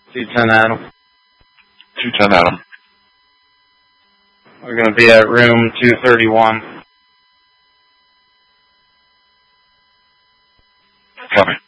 210 Adam. 210 Adam. We're going to be at room 231. Copy.